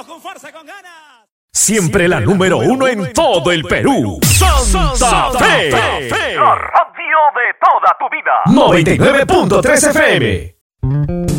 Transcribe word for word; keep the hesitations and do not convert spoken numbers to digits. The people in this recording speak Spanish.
Vamos con fuerza, con ganas. Siempre la número uno en todo el Perú. Santa Fe. La radio de toda tu vida. noventa y nueve punto tres F M.